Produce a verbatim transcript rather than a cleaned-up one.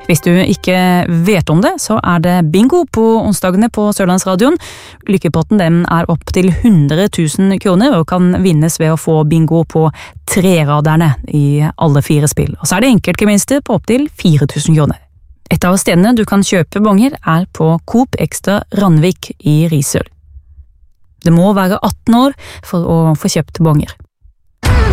Hvis du ikke vet om det, så er det bingo på onsdagene på Sørlandsradioen. Lykkepotten den er opp til hundre tusen kroner og kan vinnes ved å få bingo på treraderne i alle fire spill. Og så er det enkeltgevinster på opp til fire tusen kroner. Et av stedene du kan kjøpe bonger er på Coop Extra Randvik i Risør. Det må være atten år for å få kjøpt bonger.